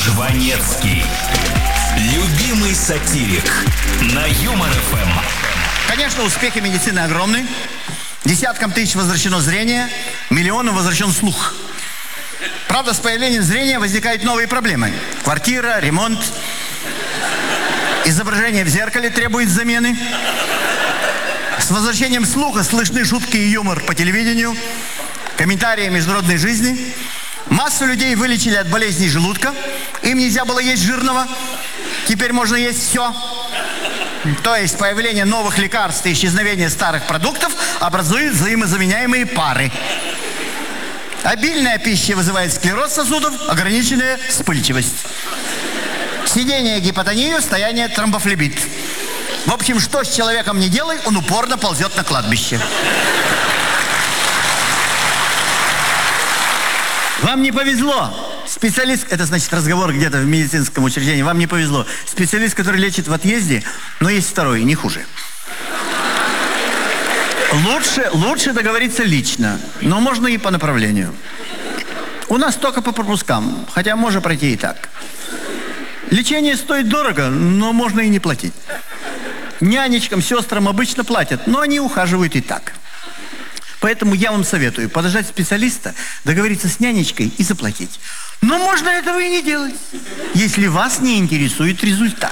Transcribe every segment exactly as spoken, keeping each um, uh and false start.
Жванецкий. Любимый сатирик на Юмор эф эм. Конечно, успехи медицины огромны. Десяткам тысяч возвращено зрение, миллионам возвращен слух. Правда, с появлением зрения возникают новые проблемы. Квартира, ремонт. Изображение в зеркале требует замены. С возвращением слуха слышны шутки и юмор по телевидению, комментарии международной жизни. Массу людей вылечили от болезней желудка. Им нельзя было есть жирного. Теперь можно есть все. То есть появление новых лекарств и исчезновение старых продуктов образуют взаимозаменяемые пары. Обильная пища вызывает склероз сосудов, ограниченная вспыльчивость. Сидение гипотонию, стояние тромбофлебит. В общем, что с человеком не делай, он упорно ползет на кладбище. Вам не повезло. Специалист, это значит разговор где-то в медицинском учреждении, вам не повезло. Специалист, который лечит в отъезде, но есть второй, не хуже. Лучше, лучше договориться лично, но можно и по направлению. У нас только по пропускам, хотя можно пройти и так. Лечение стоит дорого, но можно и не платить. Нянечкам, сестрам обычно платят, но они ухаживают и так. Поэтому я вам советую подождать специалиста, договориться с нянечкой и заплатить. Но можно этого и не делать, если вас не интересует результат.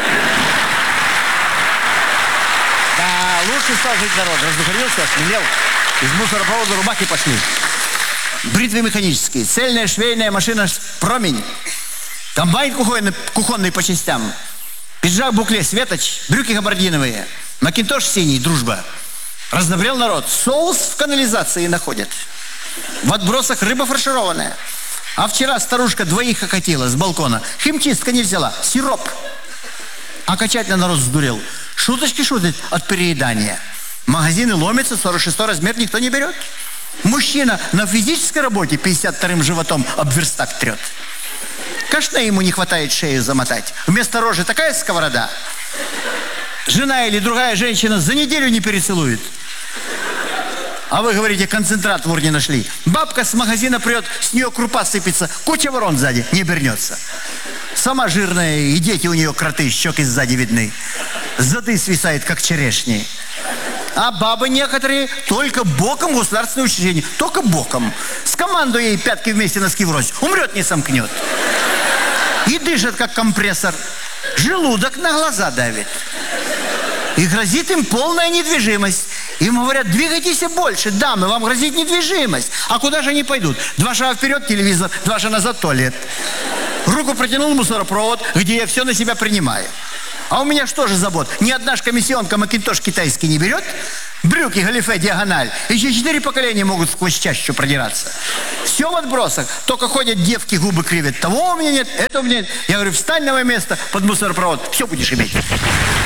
Да, лучше стал жить народ. Раздухарился, осмелел. Из мусоропровода рубахи пошли. Бритвы механические, цельная швейная машина «Промень», комбайн кухонный, кухонный по частям, пиджак букле «Светоч», брюки габардиновые, макинтош синий «Дружба». Раздобрел народ. Соус в канализации находят. В отбросах рыба фаршированная. А вчера старушка двоих окатила с балкона. Химчистка не взяла. Сироп. Окончательно народ сдурел. Шуточки шутят от переедания. Магазины ломятся, сорок шестой размер никто не берет. Мужчина на физической работе пятьдесят вторым животом об верстак трет. Кашне ему не хватает шею замотать. Вместо рожи такая сковорода. Жена или другая женщина за неделю не перецелует. А вы говорите, концентрат в урне нашли. Бабка с магазина прет, с нее крупа сыпется, куча ворон сзади, не обернется. Сама жирная, и дети у нее кроты, щеки сзади видны. Зады свисает, как черешни. А бабы некоторые только боком в государственное учреждение. Только боком. С командой ей пятки вместе носки врозь. Умрет, не сомкнет. И дышит, как компрессор. Желудок на глаза давит. И грозит им полная недвижимость. Им говорят, двигайтесь больше, дамы, вам грозит недвижимость. А куда же они пойдут? Два шага вперед телевизор, два шага назад туалет. Руку протянул мусоропровод, где я все на себя принимаю. А у меня что же забот? Ни одна ж комиссионка макинтош китайский не берет. Брюки, галифе, диагональ. Еще четыре поколения могут сквозь чащу продираться. Все в отбросах. Только ходят девки, губы кривят. Того у меня нет, этого у меня нет. Я говорю, встань на мое место под мусоропровод. Все будешь иметь.